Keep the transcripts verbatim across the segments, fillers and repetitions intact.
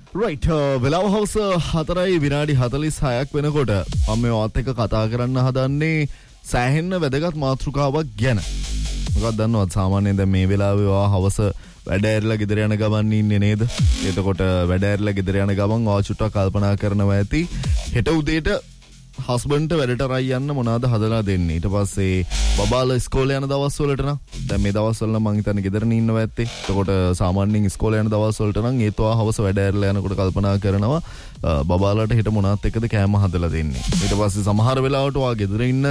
right වෙලාව හවස හතරයි විනාඩි හතළිස් හයක් වෙනකොට මම මේ ඔයත් එක්ක කතා කරන්න හදන්නේ සෑහෙන්න වැදගත් මාතෘකාවක් ගැන. මොකක්ද දන්නවද සාමාන්‍යයෙන් දැන් මේ වෙලාවේ ඔයා හවස වැඩ ඇරලා ගෙදර යන ගමන් ඉන්නේ නේද? එතකොට වැඩ ඇරලා ගෙදර යන ගමන් ඔයා චුට්ටක් කල්පනා කරනවා ඇති හෙට උදේට හස්බන්ඩ්ට වැඩට රයි යන්න මොනවාද හදලා දෙන්නේ. ඊට පස්සේ බබාලා ඉස්කෝලේ යන දවස් වලට නම් දැන් මේ දවස් වල නම් මං හිතන්නේ ගෙදරනේ ඉන්නවා ඇත්තේ. එතකොට සාමාන්‍යයෙන් ඉස්කෝලේ යන දවස් වලට නම් ඒත් ඔයා හවස වැඩ ඇරලා යනකොට කල්පනා කරනවා බබාලාට හෙට මොනවත් එක්කද කෑම හදලා දෙන්නේ. ඊට පස්සේ සමහර වෙලාවට ඔයා ගෙදර ඉන්න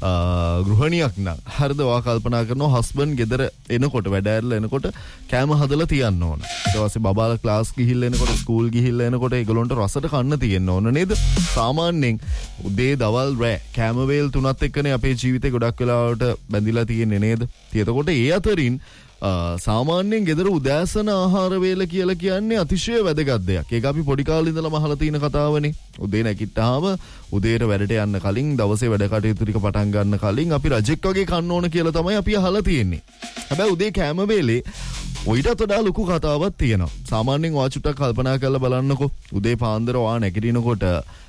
ගෘහණියක් නම් හරිද ඔයා කල්පනා කරනවා හස්බන්ඩ් ගෙදර එනකොට වැඩ ඇරලා එනකොට කෑම හදලා තියන්න ඕන. ඊට පස්සේ බබාලා ක්ලාස් ගිහිල්ලා එනකොට ස්කූල් ගිහිල්ලා එනකොට ඒගොල්ලොන්ට රසට කන්න තියෙන්න ඕන නේද? සාමාන්‍යයෙන් උදේ දවල් රෑ කෑම වේල් තුනත් එක්කනේ අපේ ජීවිතේ ගොඩක් වෙලාවට බැඳිලා තියෙන්නේ නේද? එතකොට ඒ අතරින් සාමාන්‍යයෙන් ගෙදර උදෑසන ආහාර වේල කියලා කියන්නේ අතිශය වැදගත් දෙයක්. ඒක අපි පොඩි කාලේ ඉඳලම අහලා තියෙන කතාවනේ. උදේ නැගිට්ටාම උදේට වැඩට යන්න කලින් දවසේ වැඩ කටයුතු ටික පටන් ගන්න කලින් අපි රජෙක් වගේ කන්න ඕන කියලා තමයි අපි අහලා තියෙන්නේ. හැබැයි උදේ කෑම වේලේ ඔයිටත් වඩා ලොකු කතාවක් තියෙනවා. සාමාන්‍යයෙන් ඔයා චුට්ටක් කල්පනා කරලා බලන්නකෝ. උදේ පාන්දර ඔයා නැගිටිනකොට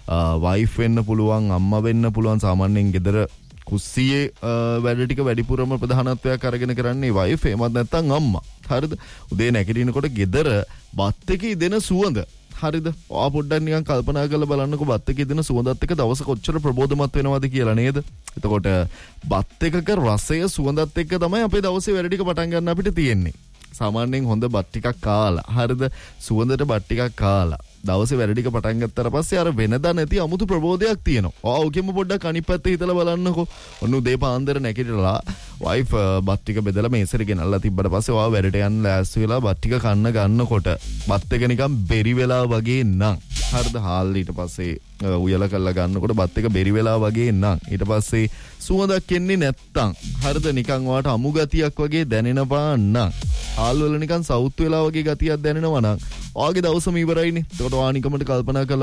වයිෆ් වෙන්න පුළුවන්, අම්මා වෙන්න පුළුවන්. සාමාන්‍යයෙන් ගෙදර කුස්සියේ වැඩ ටික වැඩිපුරම ප්‍රධානත්වයක් අරගෙන කරන්නේ වයිෆ් එමත් නැත්නම් අම්මා. හරිද? උදේ නැගිටිනකොට ගෙදර බත් එකේ දෙන සුවඳ. හරිද? ඔයා පොඩ්ඩක් නිකන් කල්පනා කරලා බලන්නකෝ බත් එකේ දෙන සුවඳත් එක්ක දවස කොච්චර ප්‍රබෝධමත් වෙනවද කියලා නේද? එතකොට බත් එකක රසය සුවඳත් එක්ක තමයි අපේ දවසේ වැඩ ටික පටන් ගන්න අපිට තියෙන්නේ. සාමාන්‍යයෙන් හොඳ බත් ටිකක් කාලා හරිද? සුවඳට බත් ටිකක් කාලා දවසේ වැඩ ටික පටන් ගත්තාට පස්සේ අර වෙනදා නැති අමුතු ප්‍රබෝධයක් තියෙනවා. ඔයා ඔකෙම පොඩ්ඩක් අනිත් පැත්තේ හිතලා බලන්නකෝ. ඔන්න උදේ පාන්දර නැගිටලා වයිෆ් බත් ටික බෙදලා මේසෙට ගෙනල්ලා තිබ්බට පස්සේ ඔයා වැඩට යන්න ලෑස්ති වෙලා බත් ටික කන්න ගන්නකොට බත් එක නිකන් බෙරි වෙලා වගේ නම් හරිද? හාල් ඊට පස්සේ උයලා කරලා ගන්නකොට බත් එක බෙරි වෙලා වගේ නම් ඊට පස්සේ සුවඳක් එන්නේ නැත්තම් හරිද? නිකන් ඔයාට අමු ගතියක් වගේ දැනෙනවා නම් හාල් වල නිකන් සවුත් වෙලා වගේ ගතියක් දැනෙනවා නම් ඔයාගේ දවසම ඉවරයිනේ. එතකොට ඔයා නිකමට කල්පනා කරලා